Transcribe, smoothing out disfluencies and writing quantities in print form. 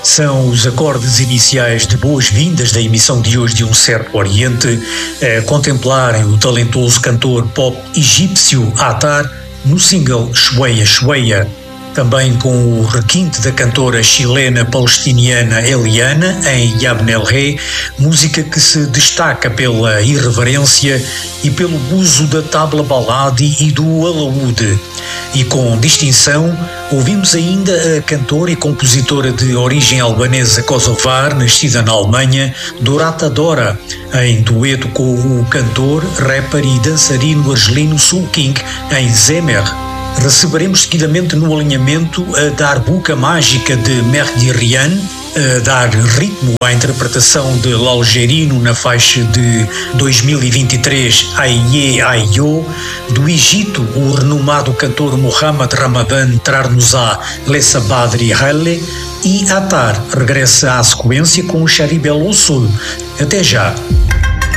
São os acordes iniciais de boas-vindas da emissão de hoje de Um Certo Oriente, a contemplarem o talentoso cantor pop egípcio Attar no single Shweya Shweya, também com o requinte da cantora chilena-palestiniana Eliana em Yabn El Rey, música que se destaca pela irreverência e pelo uso da tabla baladi e do alaúde. E com distinção, ouvimos ainda a cantora e compositora de origem albanesa kosovar, nascida na Alemanha, Dorata Dora, em dueto com o cantor, rapper e dançarino argelino Soul King em Zemer. Receberemos seguidamente no alinhamento a Darbuka Mágica de Mehdi Rian, a dar ritmo à interpretação de L'Algerino na faixa de 2023 Aye Ayo. Do Egito, o renomado cantor Mohamed Ramadan trar-nos-á Lessa Badri Halle, e Attar regressa à sequência com o Sharib El Usul. Até já!